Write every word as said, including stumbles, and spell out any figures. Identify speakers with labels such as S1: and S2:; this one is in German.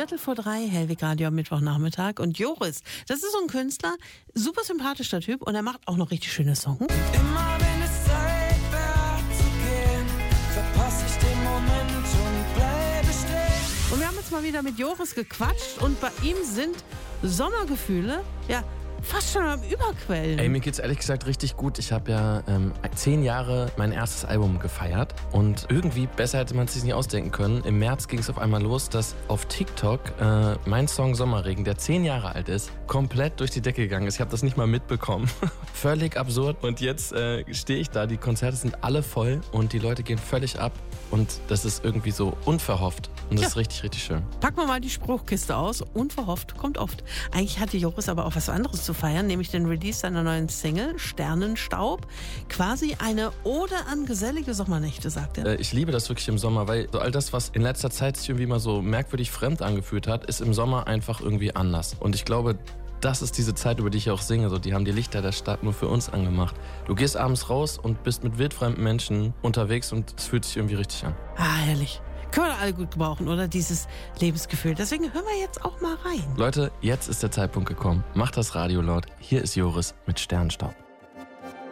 S1: Viertel vor drei, Hellwig Radio am Mittwochnachmittag. Und Joris, das ist so ein Künstler, super sympathischer Typ und er macht auch noch richtig schöne Songs.
S2: Immer wenn es Zeit wäre zu gehen, verpasse ich den Moment und bleibe stehen.
S1: Und wir haben jetzt mal wieder mit Joris gequatscht und bei ihm sind Sommergefühle, ja, fast schon am Überquellen.
S3: Ey, mir geht's ehrlich gesagt richtig gut. Ich habe ja ähm, zehn Jahre mein erstes Album gefeiert und irgendwie, besser hätte man es sich nicht ausdenken können, im März ging es auf einmal los, dass auf TikTok äh, mein Song Sommerregen, der zehn Jahre alt ist, komplett durch die Decke gegangen ist. Ich habe das nicht mal mitbekommen. Völlig absurd. Und jetzt äh, stehe ich da, die Konzerte sind alle voll und die Leute gehen völlig ab und das ist irgendwie so unverhofft. Und das ja. ist richtig, richtig schön.
S1: Packen wir mal die Spruchkiste aus. Unverhofft kommt oft. Eigentlich hatte Joris aber auch was anderes zu feiern, nämlich den Release seiner neuen Single Sternenstaub. Quasi eine Ode an gesellige Sommernächte, sagt er.
S3: Äh, ich liebe das wirklich im Sommer, weil so all das, was in letzter Zeit sich irgendwie mal so merkwürdig fremd angefühlt hat, ist im Sommer einfach irgendwie anders. Und ich glaube, das ist diese Zeit, über die ich auch singe. So, die haben die Lichter der Stadt nur für uns angemacht. Du gehst abends raus und bist mit wildfremden Menschen unterwegs und es fühlt sich irgendwie richtig an.
S1: Ah, herrlich. Können wir alle gut gebrauchen, oder? Dieses Lebensgefühl. Deswegen hören wir jetzt auch mal rein.
S3: Leute, jetzt ist der Zeitpunkt gekommen. Macht das Radio laut. Hier ist Joris mit Sternenstaub.